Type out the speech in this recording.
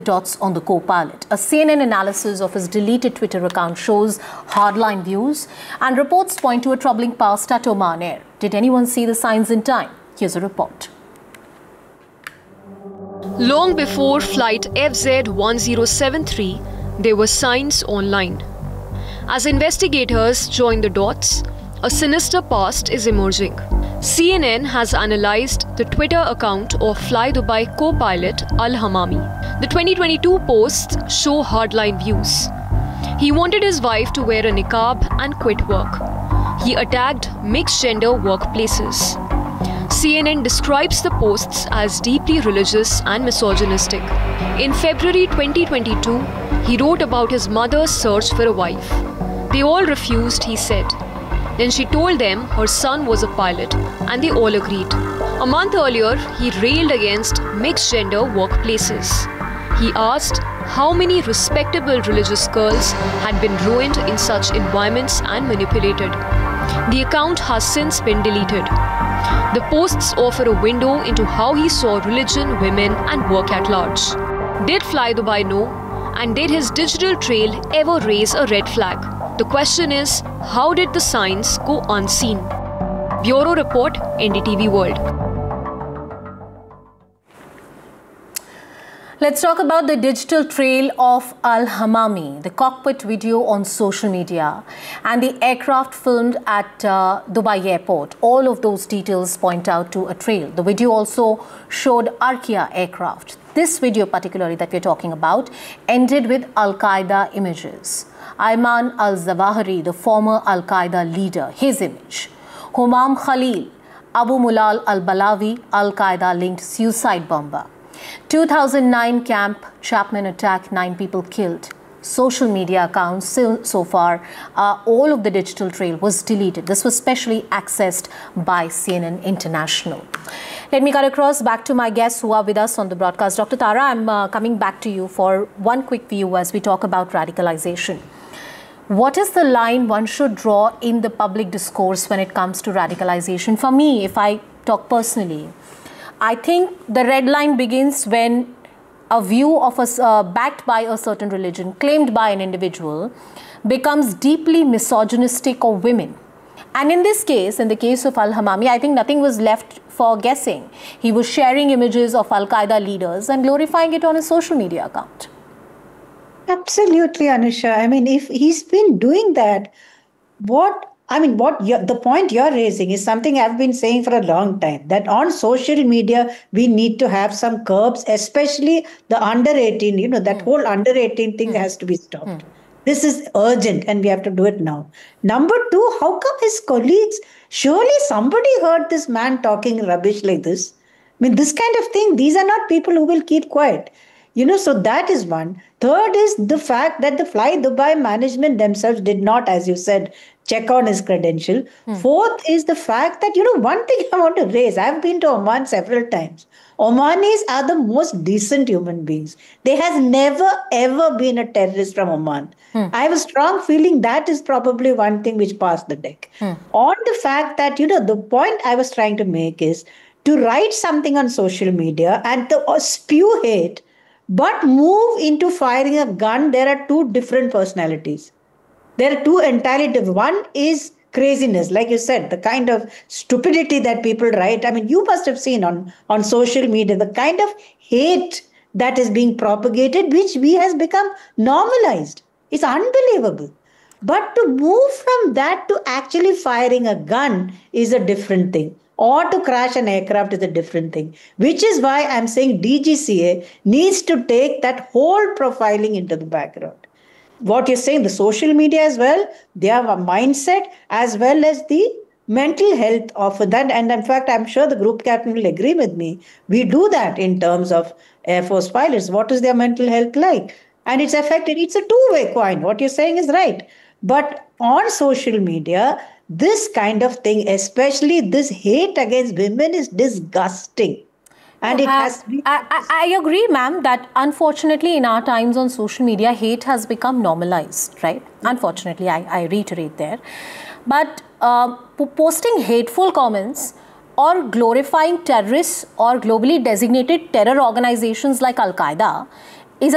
Dots on the co-pilot. A CNN analysis of his deleted Twitter account shows hardline views, and reports point to a troubling past at Oman Air. Did anyone see the signs in time? Here's a report. Long before flight FZ1073, there were signs online. As investigators join the dots, a sinister past is emerging. CNN has analyzed the Twitter account of Fly Dubai co-pilot Al-Hamami. The 2022 posts show hardline views. He wanted his wife to wear a niqab and quit work. He attacked mixed-gender workplaces. CNN describes the posts as deeply religious and misogynistic. In February 2022, he wrote about his mother's search for a wife. They all refused, he said. Then she told them her son was a pilot, and they all agreed. A month earlier, he railed against mixed-gender workplaces. He asked how many respectable religious girls had been ruined in such environments and manipulated. The account has since been deleted. The posts offer a window into how he saw religion, women, and work at large. Did Fly Dubai know? And did his digital trail ever raise a red flag? The question is, how did the signs go unseen? Bureau Report, NDTV World. Let's talk about the digital trail of Al-Hamami, the cockpit video on social media, and the aircraft filmed at Dubai Airport. All of those details point out to a trail. The video also showed Arkia aircraft. This video particularly that we're talking about ended with Al-Qaeda images. Ayman al-Zawahiri, the former Al-Qaeda leader, his image. Humam Khalil, Abu Mulal al-Balawi, Al-Qaeda linked suicide bomber. 2009 Camp Chapman attack, 9 people killed. Social media accounts so far, all of the digital trail was deleted. This was specially accessed by CNN International. Let me cut across back to my guests who are with us on the broadcast. Dr. Tara, I'm coming back to you for one quick view as we talk about radicalization. What is the line one should draw in the public discourse when it comes to radicalization? For me, if I talk personally, I think the red line begins when a view of backed by a certain religion, claimed by an individual, becomes deeply misogynistic of women. And in this case, in the case of Al-Hamami, I think nothing was left for guessing. He was sharing images of Al-Qaeda leaders and glorifying it on his social media account. Absolutely, Anusha. I mean, if he's been doing that, the point you're raising is something I've been saying for a long time, that on social media, we need to have some curbs, especially the under 18, that whole under 18 thing has to be stopped. This is urgent and we have to do it now. Number 2, how come his colleagues, surely somebody heard this man talking rubbish like this? I mean, this kind of thing, these are not people who will keep quiet. So that is one. Third is the fact that the Fly Dubai management themselves did not, as you said, check on his credential. Fourth is the fact that, one thing I want to raise, I've been to Oman several times. Omanis are the most decent human beings. There has never, ever been a terrorist from Oman. I have a strong feeling that is probably one thing which passed the deck. On the fact that, the point I was trying to make is to write something on social media and to spew hate, but move into firing a gun, there are two different personalities. There are two entirely different. One is craziness, like you said, the kind of stupidity that people write. I mean, you must have seen on social media, the kind of hate that is being propagated, which has become normalized. It's unbelievable. But to move from that to actually firing a gun is a different thing. Or to crash an aircraft is a different thing. Which is why I'm saying DGCA needs to take that whole profiling into the background. What you're saying, the social media as well, they have a mindset as well as the mental health of that. And in fact, I'm sure the group captain will agree with me. We do that in terms of Air Force pilots. What is their mental health like? And it's affected. It's a two-way coin. What you're saying is right. But on social media, this kind of thing, especially this hate against women, is disgusting. And it has been... I agree, ma'am, that unfortunately in our times on social media, hate has become normalized, right? Unfortunately, I reiterate there. But posting hateful comments or glorifying terrorists or globally designated terror organizations like Al-Qaeda